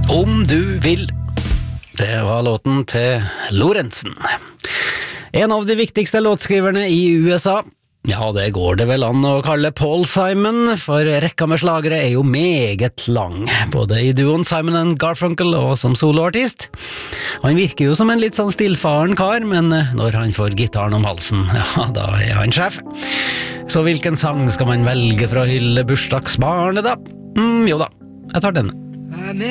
Om du vil. Det var låten til Lorentzen. En av de viktigste låtskriverne i USA. Ja, det går det vel an å kalle Paul Simon, for rekka med slagere er jo meget lang, både i duoen Simon and Garfunkel og som soloartist. Han virker jo som en litt sånn stillfaren kar, men når han får gitaren om halsen, ja, da er han sjef. Så hvilken sang skal man velge for å hylle bursdagsbarnet da? Jo da, jeg tar denne.